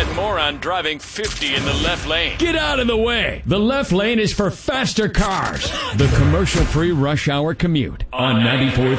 and more on driving 50 in the left lane. Get out of the way. The left lane is for faster cars. The commercial-free rush hour commute on 94.3